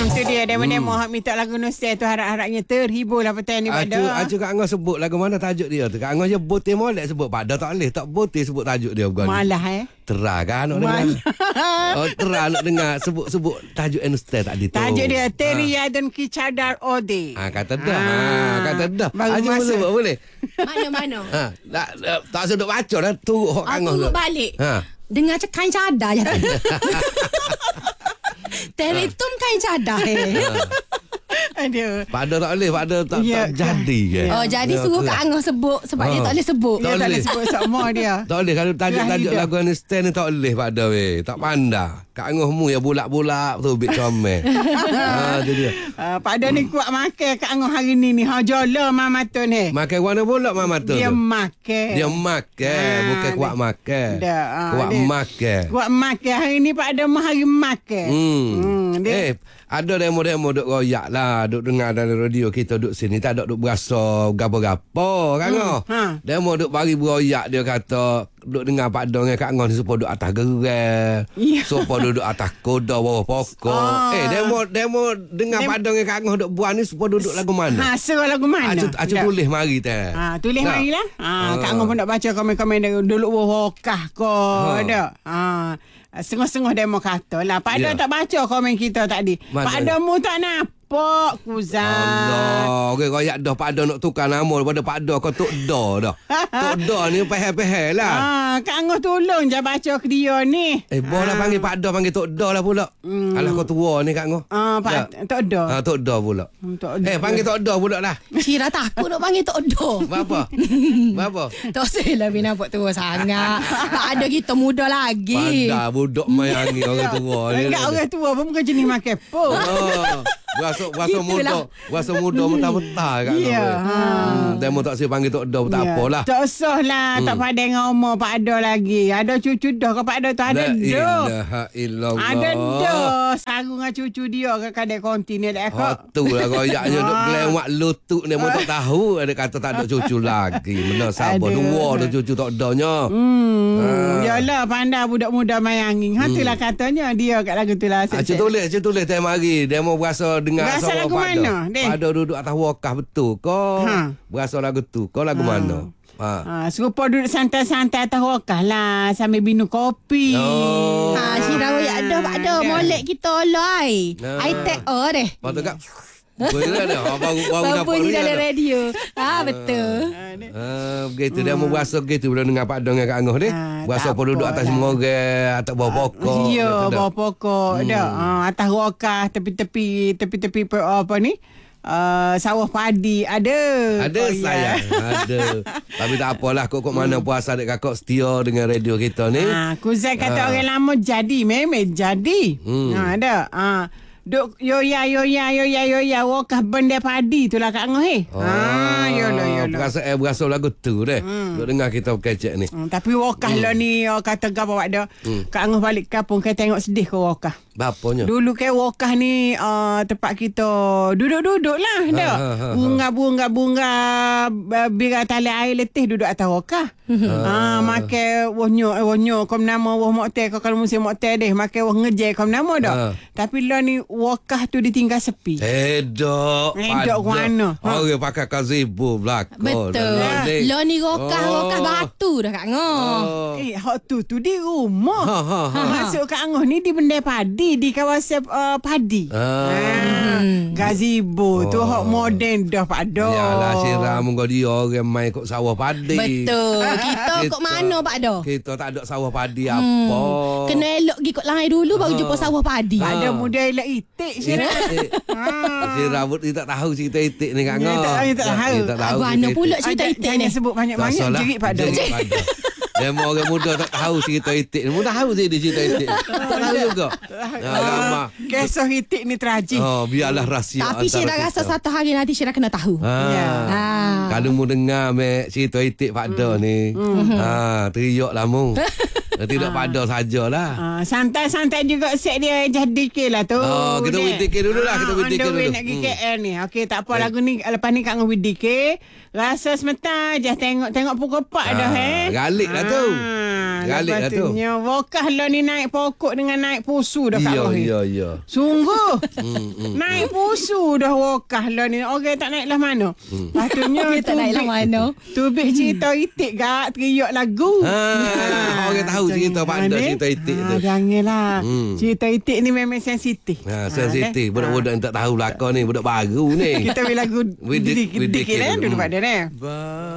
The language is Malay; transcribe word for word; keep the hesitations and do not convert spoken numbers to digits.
Itu dia demo-demo hak minta lagu Nostal tu, harap-harapnya terhibur lah petang ni Pak Acu, Dah. acu Kak Angah sebut lagu mana tajuk dia tu. Kak Angah je botir molek sebut. Pak Dah tak boleh. Tak botir sebut tajuk dia bukan. Malah eh. Terah kan nak dengar. Oh, terah nak dengar sebut-sebut tajuk Nostal tadi tu. Tajuk dia Teria dan Kicadar Ode. Ha, kata dah. Ha, kata dah. Baru Acu masa. sebut boleh. Mana-mana. Ha, tak, tak, tak sedut baca dah. Turut Kak Aku Angah. turut balik. Ha. Dengar cak kain cadar je tadi. Teletum kain cadar eh. Aduh. Pak Dah tak boleh. Pak Dah tak, Ya, tak jadi ke. Oh, jadi suruh Kak Angah sebut sebab dia Ha. tak boleh sebut. Tak Dia tak boleh. boleh sebut sama dia. Tak boleh kalau tajuk-tajuk Dah lagu Nostal ni tak boleh Pak Dah weh. Tak pandai. Kak Angah mu yang bulak-bulak tu bit comel. Ha tu dia. Uh, Pak Dah ni kuat makan Kak Angah hari ni ni. Ha jola mama tu ni. Makan warna pula mama tu. Dia tu. makan. Dia makan, Ah, bukan dia- kuat makan. Dah, ah, Kuat dia- makan. Kuat makan hari ni Pak Dah mah hari makan. Hmm. Hmm, dia- Eh, ada demo-demo duk royak lah, duk dengar dalam radio kita duk sini tak ada duk berasa gapo-gapo kan Hmm, ngah. ha. Demo duk bagi beroyak dia kata duk dengar Pak Dong dengan Kak Ngah ni supaya duk atas gerai. Ya. Supaya duduk atas koda bawah pokok. Ah. Eh, demo demo dengar Dem- Pak Dong dengan Kak Ngah duk buat ni supaya duduk lagu mana? Ha, serah lagu mana? Acu acu Dah. tulis mari teh. Ha, tulis Dah. mari lah. Ha, Ah. Kak Angah pun nak baca komen-komen dia dulu wokah ko Ha. ada. Ha. Sengah-sengah demo kata lah. Pak Ya. Dah tak baca komen kita tadi. Mana? Pak Dah mu tak nampak Kuzan. Allah, okey royak dah Pak Dah nak tukar nama daripada Pak Dah kau Tok Dah dah. Tok Dah ni pehel-pehel lah. Ha, Kak Angah tolong je baca ke dia ni. Eh, boh lah panggil Pak Dah panggil Tok Dah lah pula. Hmm. Alah kau tua ni Kak Ngah. Ah, Pak tak ada. Ha, Tok Dah pula. Hmm, tak ada. Eh, panggil Tok Dah pula lah. Syirah takut nak panggil Tok Doh. Berapa? Berapa? Tak usah lah Bina nampak tua sangat. Tak ada kita muda lagi. Pandai budak mayangi orang tua ni. Enggak orang tua pun bukan jenis makan pun. Oh, berasa berasa Itulah. muda, berasa muda mentah-mentah Kak Ngah. Ya, weh. ha. Hmm, demo tak saya panggil Tok Dah tak Ya. apalah. Tak usah lah. Hmm. Tak padan dengan umur Pak Dah lagi. Ada cucu dah ke Pak Dah tu? Ada La dah. ilaha illallah. Ada dah. Sarung dengan cucu dia ke kadang konti ni ada Ha ekor. tu lah royaknya duk Ah. gelewak lutut ni mau tak tahu ada kata tak ada cucu lagi. Benar sabar Aduh. dua dah cucu tak adanya. Hmm. Ah. Yalah pandai budak muda mayangi. Ha itulah katanya dia kat lagu tu lah. Acik tulis, acik tulis time hari. Dia mau berasa dengar Berasa suara lagu Pak mana, Dah. Dek? Pak Dah duduk atas wakah betul. Kau Ha. berasa lagu tu. Kau lagu mana? Ha. Ha, serupa duduk santai-santai atas wakah lah sambil minum kopi. Oh. Ha, Syirah royak dah Pak Dah. Molek kita lah. Ah. I take oh deh. Lepas tu Kak. Kau ingat dah. Ha, Baru, baru Baru dapat bunyi real dalam dah. radio. Ha, betul. Ha, begitu dia mau berasa begitu bila dengar Pak Dah dengan Kak Angah ni. Ah, Berasa tak apa duduk atas apalah. morang, atas bawah pokok. Ya, Kata dah. bawah pokok Hmm. dah. Ha, atas wakah tepi-tepi tepi-tepi per, apa ni? Uh, sawah padi ada. Ada Oh, ya. sayang, ada. Tapi tak apalah, kok kok mana puasa adik kakak setia dengan radio kita ni. Ha, Kuzai kata Ha. orang lama jadi, memang jadi. Hmm. Ha, ada. Ha. Duk yoya yoya yoya yoya wakah benda padi tu lah Kak Ngah eh. Ha, yolah yolah. Berasa eh berasa lagu tu deh. Hmm. Duk dengar kita kecek ni. Hmm, tapi wakah hmm. lah ni oh, kata gapo Pak Dah. Hmm. Kak Ngah balik kampung kan tengok sedih ke wakah. Bapanya. Dulu ke wakah ni uh, tempat kita duduk-duduk lah Ha, dak. ha, ha, ha. Bunga-bunga-bunga uh, bira tali air letih duduk atas wakah. Ha makan wahnya wahnya kom nama wah moktel kau kalau musim moktel deh makan wah ngeje kom nama dak. Ha. Tapi lah ni wakah tu ditinggal sepi. Eh dok. Eh, dok mana? Ha. Orang pakai gazebo belakang. Betul. Lo ni rokah rokah batu dah Kak Ngah. Oh. Eh, hak tu tu di rumah. Ha, ha, ha. Masuk Kak Angah ni di benda padi di kawasan uh, padi. Ah. Ha. Gazebo tu Oh. hak moden dah Pak Dah. Yalah siram kau dia orang main kok sawah padi. Betul. Kita kok mana Pak Dah? Kita tak ada sawah padi apa. Kena elok pergi kot lain dulu baru Ha. jumpa sawah padi. Pak Dah muda elak itik sini. Eh, Ha. Si rambut ni tak tahu cerita itik ni Kak Ni Ngah. tak- ni tak tahu. Ni tak tahu. Agak cerita mana pula itik. cerita Ah, itik jangan ni? sebut banyak-banyak. Tak salah. Jerit Pak Dah. Jerit Pak Dah. Memang orang muda tak tahu cerita itik ni. Mudah tahu sih dia cerita itik. Tak tahu juga. Ya, ramah. Kisah itik ni tragik. Oh, biarlah rahsia. Tapi antara Syirah rasa kita. satu hari nanti Syirah kena tahu. Ha. Ya. Ha. Kalau mu dengar mek cerita itik Pak Dah ni. Ha, teriak lah mu. Tidak pada sajalah. Ah, santai-santai juga set dia jadi ke lah tu. Oh, kita Dek. with D K dulu lah, kita with D K on the way dulu. nak pergi Hmm. K L ni. Okey, tak apa Baik. lagu ni lepas ni kat dengan with D K. Rasa sementara je tengok-tengok pukul empat Ah, dah eh. galik lah tu. Ah, Galik lah tu. Lepas Wokah lah ni naik pokok dengan naik pusu dah kat Ya, bawah ni. ya, ya. Sungguh. Hmm, hmm. Naik pusu dah Wokah lah ni. Orang tak naik lah mana. Hmm. Patutnya Dia tak naik lah mana. Tubik cerita itik gak teriak lagu. Ah, orang tahu cerita Pak Dah, cerita itik tu. Ah, janganlah. Hmm. Cerita itik ni memang sensitif. Ha, sensitif. Budak-budak yang tak tahu belakang ni. Budak baru ni. Kita beli lagu With the- Dik with the Dik kid kan dulu. dulu pada ni.